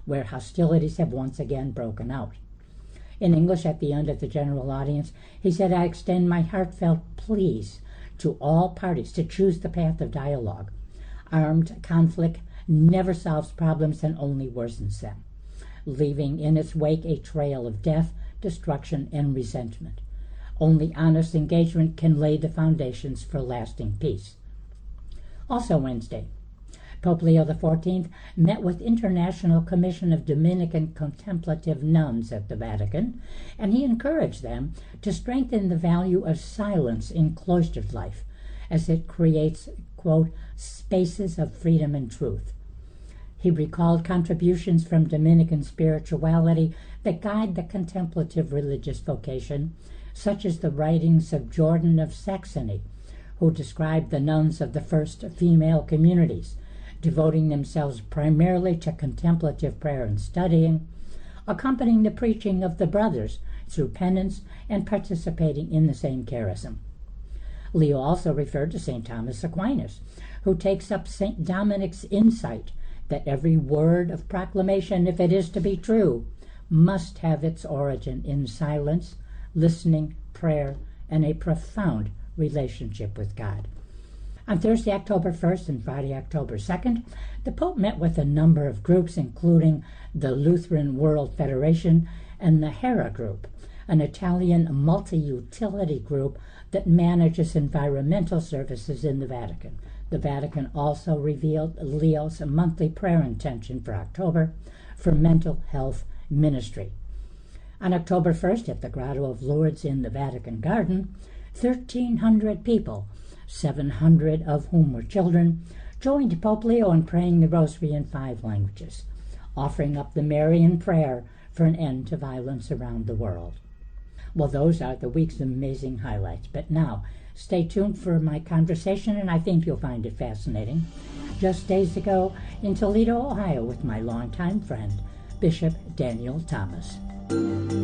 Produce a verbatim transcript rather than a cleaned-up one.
where hostilities have once again broken out. In English, at the end of the general audience, he said, "I extend my heartfelt pleas to all parties to choose the path of dialogue. Armed conflict never solves problems and only worsens them, leaving in its wake a trail of death, destruction, and resentment. Only honest engagement can lay the foundations for lasting peace." Also Wednesday, Pope Leo the fourteenth met with International Commission of Dominican Contemplative Nuns at the Vatican, and he encouraged them to strengthen the value of silence in cloistered life, as it creates, quote, spaces of freedom and truth. He recalled contributions from Dominican spirituality that guide the contemplative religious vocation, such as the writings of Jordan of Saxony, who described the nuns of the first female communities, devoting themselves primarily to contemplative prayer and studying, accompanying the preaching of the brothers through penance and participating in the same charism. Leo also referred to Saint Thomas Aquinas, who takes up Saint Dominic's insight that every word of proclamation, if it is to be true, must have its origin in silence, listening, prayer, and a profound relationship with God. On Thursday, October first and Friday, October second, the Pope met with a number of groups, including the Lutheran World Federation and the Hera Group, an Italian multi-utility group that manages environmental services in the Vatican. The Vatican also revealed Leo's monthly prayer intention for October for mental health ministry. On October first, at the Grotto of Lourdes in the Vatican Garden, thirteen hundred people, seven hundred of whom were children, joined Pope Leo in praying the Rosary in five languages, offering up the Marian prayer for an end to violence around the world. Well, those are the week's amazing highlights. But now, stay tuned for my conversation, and I think you'll find it fascinating. Just days ago in Toledo, Ohio, with my longtime friend, Bishop Daniel Thomas.